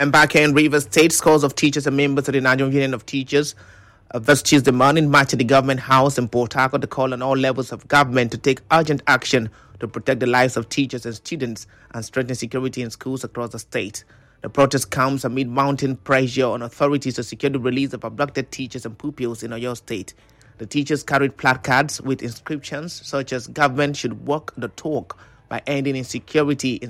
And back here in Rivers State, scores of teachers and members of the Nigerian Union of Teachers this Tuesday morning marched at the Government House in Port Harcourt to call on all levels of government to take urgent action to protect the lives of teachers and students and strengthen security in schools across the state. The protest comes amid mounting pressure on authorities to secure the release of abducted teachers and pupils in Oyo State. The teachers carried placards with inscriptions such as "Government should walk the talk by ending insecurity in